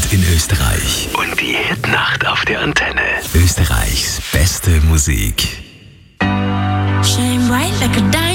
Hit in Österreich. Und die Hitnacht auf der Antenne. Österreichs beste Musik. Shine bright like a diamond.